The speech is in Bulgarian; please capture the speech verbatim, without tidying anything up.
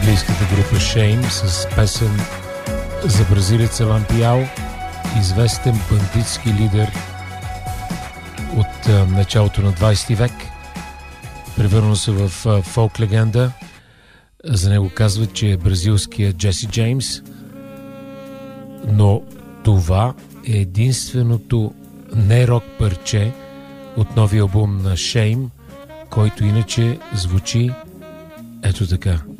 английската група Shame с песен за бразилеца Лампиао, известен бандитски лидер от а, началото на двайсети век. Превърна се в а, фолк легенда. За него казват, че е бразилският Джеси Джеймс. Но това е единственото не-рок парче от новия албум на Shame, който иначе звучи ето така.